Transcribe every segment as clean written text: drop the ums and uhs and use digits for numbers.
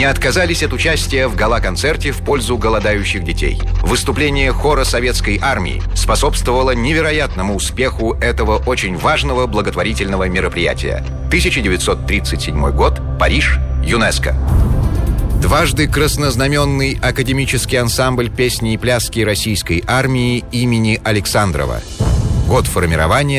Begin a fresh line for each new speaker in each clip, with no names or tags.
отказались от участия в гала-концерте в пользу голодающих детей. Выступление хора советской армии способствовало невероятному успеху этого очень важного благотворительного мероприятия. 1937 год. Париж. ЮНЕСКО. Дважды краснознаменный академический ансамбль песни и пляски российской армии имени Александрова. Год формирования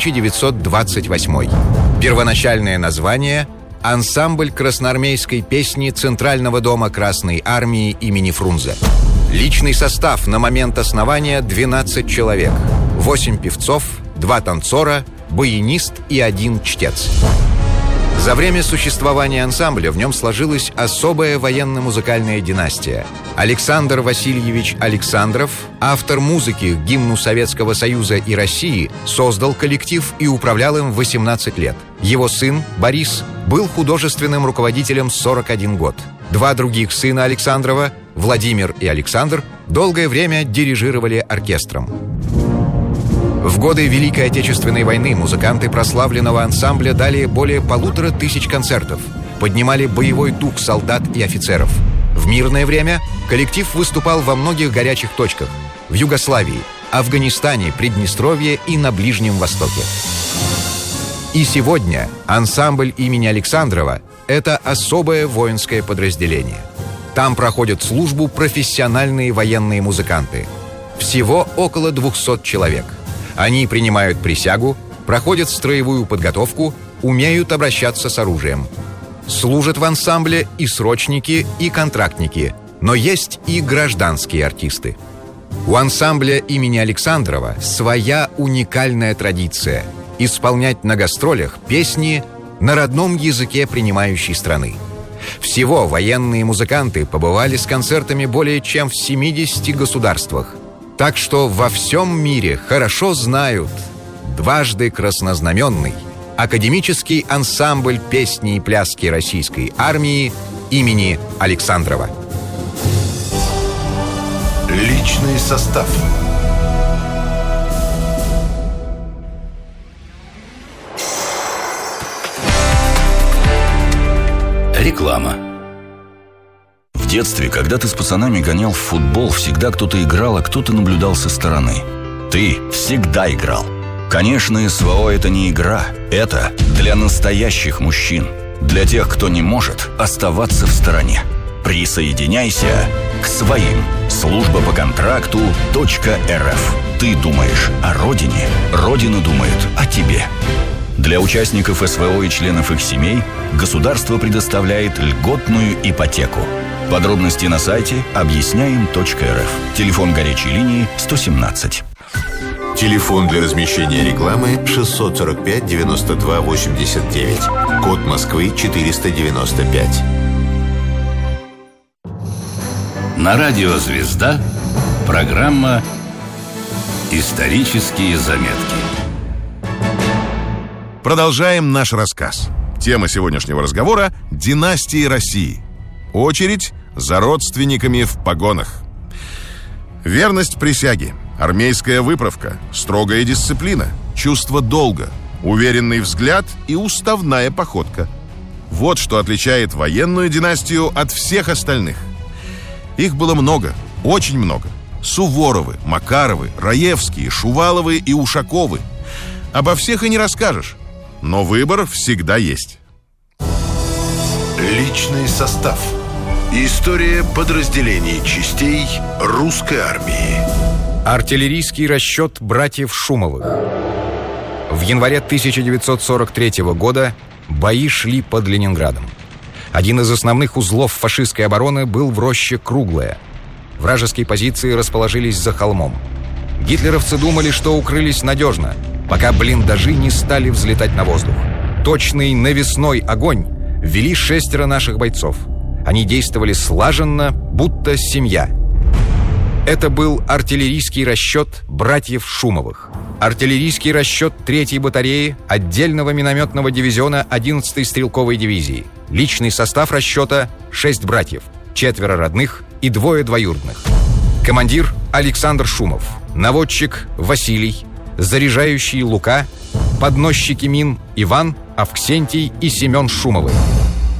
1928. Первоначальное название – ансамбль красноармейской песни Центрального дома Красной армии имени Фрунзе. Личный состав на момент основания 12 человек. 8 певцов, 2 танцора, баянист и 1 чтец. За время существования ансамбля в нем сложилась особая военно-музыкальная династия. Александр Васильевич Александров, автор музыки к гимну Советского Союза и России, создал коллектив и управлял им 18 лет. Его сын, Борис, был художественным руководителем 41 год. 2 других сына Александрова, Владимир и Александр, долгое время дирижировали оркестром. В годы Великой Отечественной войны музыканты прославленного ансамбля дали более 1500 концертов, поднимали боевой дух солдат и офицеров. В мирное время коллектив выступал во многих горячих точках – в Югославии, Афганистане, Приднестровье и на Ближнем Востоке. И сегодня ансамбль имени Александрова – это особое воинское подразделение. Там проходят службу профессиональные военные музыканты. Всего около 200 человек. Они принимают присягу, проходят строевую подготовку, умеют обращаться с оружием. Служат в ансамбле и срочники, и контрактники, но есть и гражданские артисты. У ансамбля имени Александрова своя уникальная традиция – исполнять на гастролях песни на родном языке принимающей страны. Всего военные музыканты побывали с концертами более чем в 70 государствах. Так что во всем мире хорошо знают дважды краснознаменный академический ансамбль песни и пляски российской армии имени Александрова.
Личный состав.
Реклама. В детстве, когда ты с пацанами гонял в футбол, всегда кто-то играл, а кто-то наблюдал со стороны. Ты всегда играл. Конечно, СВО – это не игра. Это для настоящих мужчин. Для тех, кто не может оставаться в стороне. Присоединяйся к своим. Служба по контракту .рф. Ты думаешь о родине, Родина думает о тебе. Для участников СВО и членов их семей государство предоставляет льготную ипотеку. Подробности на сайте объясняем.рф. Телефон горячей линии 117.
Телефон для размещения рекламы 645-92-89. Код Москвы 495.
На радио «Звезда» программа «Исторические заметки».
Продолжаем наш рассказ. Тема сегодняшнего разговора – династии России. Очередь за родственниками в погонах. Верность присяге, армейская выправка, строгая дисциплина, чувство долга, уверенный взгляд и уставная походка. Вот что отличает военную династию от всех остальных. Их было много, очень много. Суворовы, Макаровы, Раевские, Шуваловы и Ушаковы. Обо всех и не расскажешь, но выбор всегда есть.
Личный состав. История подразделений частей русской армии.
Артиллерийский расчет братьев Шумовых. В январе 1943 года бои шли под Ленинградом. Один из основных узлов фашистской обороны был в роще Круглая. Вражеские позиции расположились за холмом. Гитлеровцы думали, что укрылись надежно, пока блиндажи не стали взлетать на воздух. Точный навесной огонь вели 6 наших бойцов. Они действовали слаженно, будто семья. Это был артиллерийский расчет братьев Шумовых. Артиллерийский расчет 3-й батареи отдельного минометного дивизиона 11-й стрелковой дивизии. Личный состав расчета 6 братьев, 4 родных и 2 двоюродных. Командир Александр Шумов, наводчик Василий, заряжающий Лука, подносчики мин Иван, Авксентий и Семен Шумовы.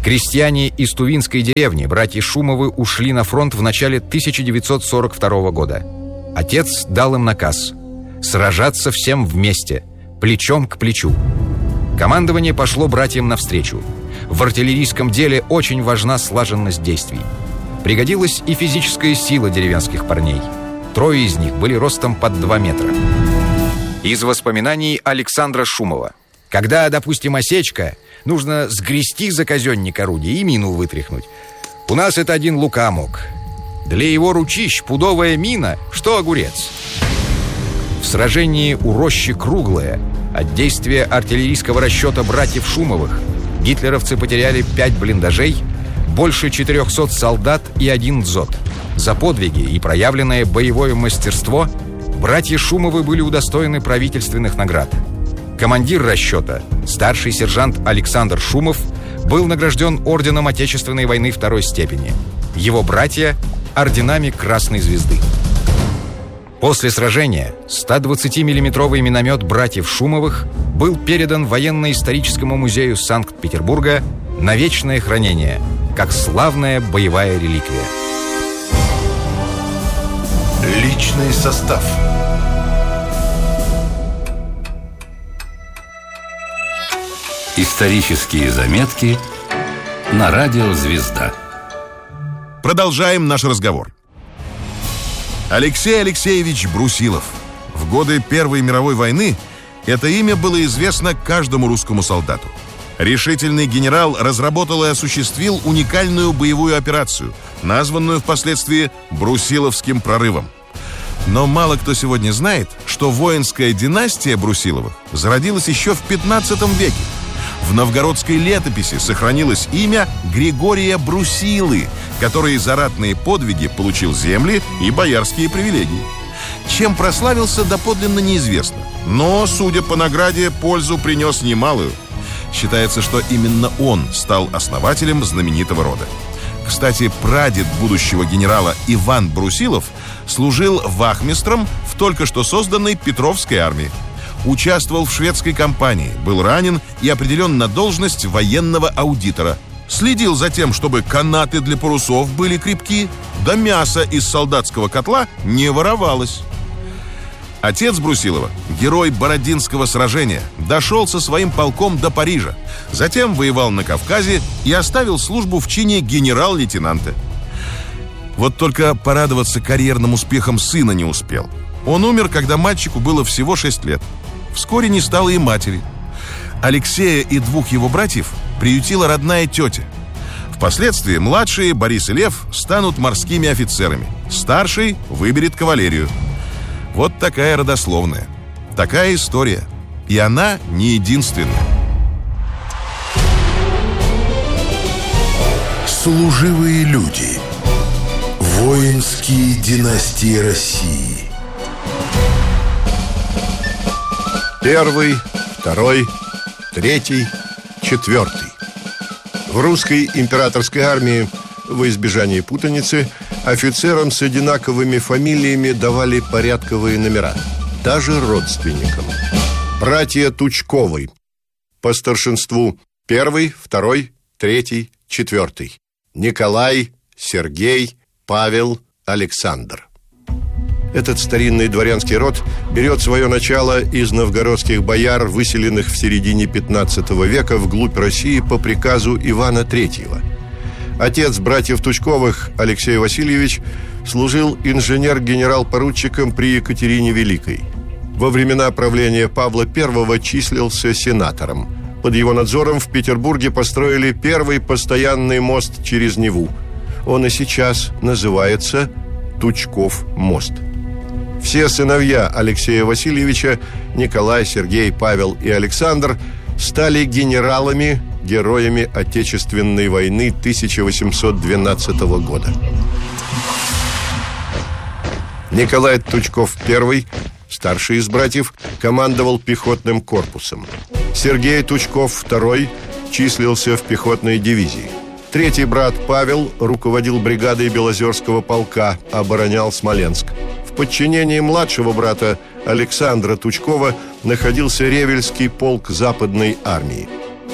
Крестьяне из Тувинской деревни, братья Шумовы, ушли на фронт в начале 1942 года. Отец дал им наказ сражаться всем вместе, плечом к плечу. Командование пошло братьям навстречу. В артиллерийском деле очень важна слаженность действий. Пригодилась и физическая сила деревенских парней. 3 из них были ростом под 2 метра. Из воспоминаний Александра Шумова. Когда, допустим, осечка, нужно сгрести за казенник орудия и мину вытряхнуть. У нас это один Лука мог. Для его ручищ пудовая мина, что огурец. В сражении у рощи Круглая от действия артиллерийского расчета братьев Шумовых гитлеровцы потеряли 5 блиндажей, больше 400 солдат и 1 дзот. За подвиги и проявленное боевое мастерство братья Шумовы были удостоены правительственных наград. Командир расчета, старший сержант Александр Шумов, был награжден орденом Отечественной войны 2-й степени. Его братья – орденами Красной Звезды. После сражения 120-миллиметровый миномет братьев Шумовых был передан Военно-историческому музею Санкт-Петербурга на вечное хранение, как славная боевая реликвия.
Личный состав.
Исторические заметки на радио «Звезда».
Продолжаем наш разговор. Алексей Алексеевич Брусилов. В годы Первой мировой войны это имя было известно каждому русскому солдату. Решительный генерал разработал и осуществил уникальную боевую операцию, названную впоследствии Брусиловским прорывом. Но мало кто сегодня знает, что воинская династия Брусиловых зародилась еще в 15 веке. В новгородской летописи сохранилось имя Григория Брусилы, который за ратные подвиги получил земли и боярские привилегии. Чем прославился, доподлинно неизвестно. Но, судя по награде, пользу принес немалую. Считается, что именно он стал основателем знаменитого рода. Кстати, прадед будущего генерала Иван Брусилов служил вахмистром в только что созданной Петровской армии. Участвовал в шведской кампании, был ранен и определен на должность военного аудитора. Следил за тем, чтобы канаты для парусов были крепки, да мясо из солдатского котла не воровалось. Отец Брусилова, герой Бородинского сражения, дошел со своим полком до Парижа. Затем воевал на Кавказе и оставил службу в чине генерал-лейтенанта. Вот только порадоваться карьерным успехом сына не успел. Он умер, когда мальчику было всего 6 лет. Вскоре не стало и матери. Алексея и 2 его братьев приютила родная тетя. Впоследствии младшие, Борис и Лев, станут морскими офицерами. Старший выберет кавалерию. Вот такая родословная. Такая история. И она не единственная.
Служивые люди. Воинские династии России. 1, 2, 3, 4. В русской императорской армии, во избежание путаницы, офицерам с одинаковыми фамилиями давали порядковые номера, даже родственникам. Братья Тучковы. По старшинству 1, 2, 3, 4. Николай, Сергей, Павел, Александр. Этот старинный дворянский род берет свое начало из новгородских бояр, выселенных в середине 15 века вглубь России по приказу Ивана III. Отец братьев Тучковых, Алексей Васильевич, служил инженер-генерал-поручиком при Екатерине Великой. Во времена правления Павла I числился сенатором. Под его надзором в Петербурге построили первый постоянный мост через Неву. Он и сейчас называется Тучков мост. Все сыновья Алексея Васильевича, Николай, Сергей, Павел и Александр, стали генералами, героями Отечественной войны 1812 года. Николай Тучков I, старший из братьев, командовал пехотным корпусом. Сергей Тучков II числился в пехотной дивизии. Третий брат Павел руководил бригадой Белозерского полка, оборонял Смоленск. В подчинении младшего брата Александра Тучкова находился Ревельский полк Западной армии.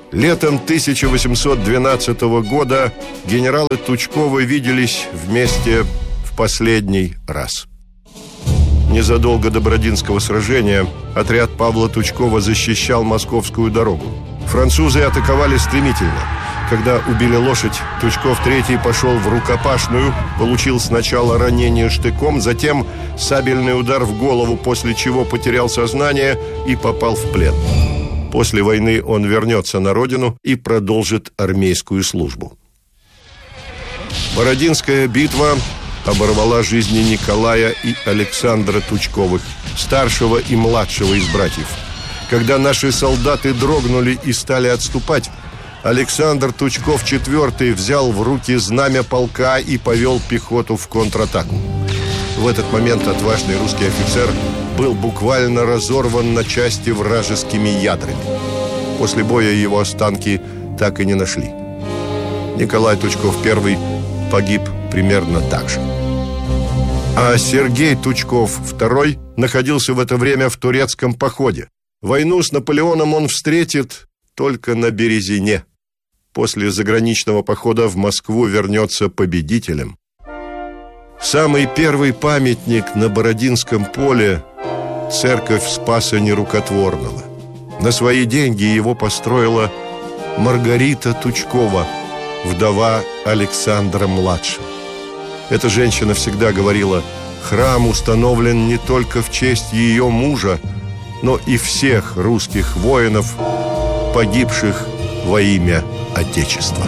Летом 1812 года генералы Тучковы виделись вместе в последний раз. Незадолго до Бородинского сражения отряд Павла Тучкова защищал Московскую дорогу. Французы атаковали стремительно. Когда убили лошадь, Тучков III пошел в рукопашную, получил сначала ранение штыком, затем сабельный удар в голову, после чего потерял сознание и попал в плен. После войны он вернется на родину и продолжит армейскую службу. Бородинская битва оборвала жизни Николая и Александра Тучковых, старшего и младшего из братьев. Когда наши солдаты дрогнули и стали отступать, Александр Тучков IV взял в руки знамя полка и повел пехоту в контратаку. В этот момент отважный русский офицер был буквально разорван на части вражескими ядрами. После боя его останки так и не нашли. Николай Тучков I погиб примерно так же. А Сергей Тучков II находился в это время в турецком походе. Войну с Наполеоном он встретит только на Березине. После заграничного похода в Москву вернется победителем. Самый первый памятник на Бородинском поле – церковь Спаса Нерукотворного. На свои деньги его построила Маргарита Тучкова, вдова Александра-младшего. Эта женщина всегда говорила: храм установлен не только в честь ее мужа, но и всех русских воинов, погибших во имя Отечества.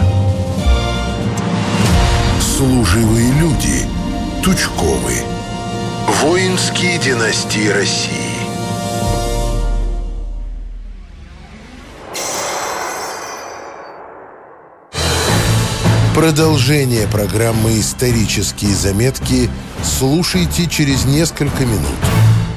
Служивые люди Тучковы. Воинские династии России. Продолжение программы «Исторические заметки» слушайте через несколько минут.